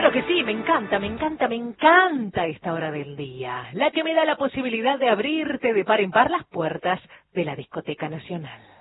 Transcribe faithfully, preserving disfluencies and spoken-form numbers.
Claro que sí, me encanta, me encanta, me encanta esta hora del día, la que me da la posibilidad de abrirte de par en par las puertas de la Discoteca Nacional.